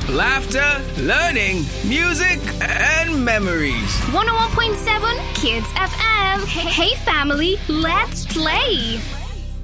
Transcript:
Laughter, learning, music, and memories. 101.7 Kids FM. Hey family, let's play.